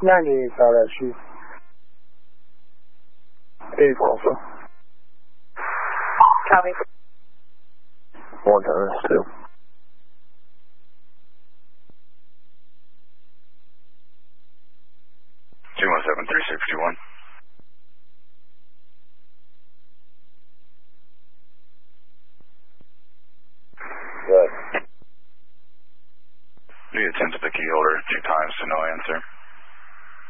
98 South Street. 8 also. Copy. 1 times 2. $217-3621. Good. We attempt the key holder 2 times to no answer.